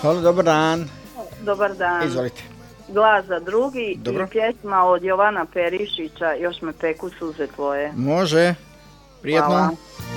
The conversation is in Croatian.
Halo, dobar dan. Dobar dan. Izvolite. Glas za drugi. Dobro. I pjesma od Jovana Perišića, Još me peku suze tvoje. Može. Prijetno. Hvala.